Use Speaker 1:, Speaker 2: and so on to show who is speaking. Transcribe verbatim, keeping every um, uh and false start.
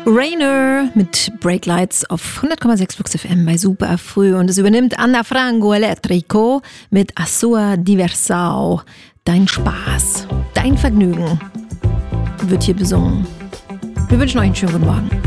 Speaker 1: Rainer mit Breaklights auf hundert Komma sechs Flux F M bei Super Früh. Und es übernimmt Anna Frango Electrico mit A Sua Diversão. Dein Spaß, dein Vergnügen wird hier besungen. Wir wünschen euch einen schönen guten Morgen.